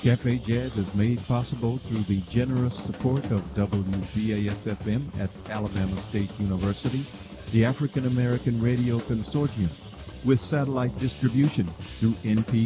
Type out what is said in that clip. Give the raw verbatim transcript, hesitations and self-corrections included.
Cafe Jazz is made possible through the generous support of W B A S F M at Alabama State University, the African American Radio Consortium, with satellite distribution through N P